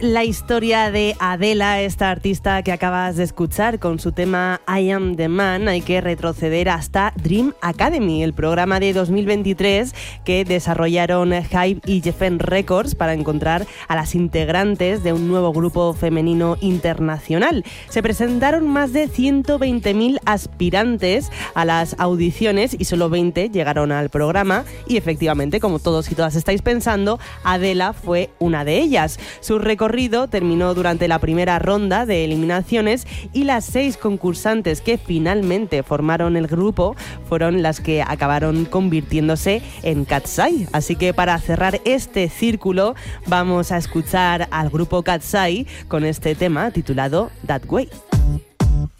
la historia de Adela, esta artista que acabas de escuchar con su tema I Am The Man, hay que retroceder hasta Dream Academy, el programa de 2023 que desarrollaron Hype y Geffen Records para encontrar a las integrantes de un nuevo grupo femenino internacional. Se presentaron más de 120.000 aspirantes a las audiciones y solo 20 llegaron al programa y efectivamente, como todos y todas estáis pensando, Adela fue una de ellas. Su recorrido terminó durante la primera ronda de eliminaciones y las 6 concursantes que finalmente formaron el grupo fueron las que acabaron convirtiéndose en Katseye. Así que para cerrar este círculo vamos a escuchar al grupo Katseye con este tema titulado That Way.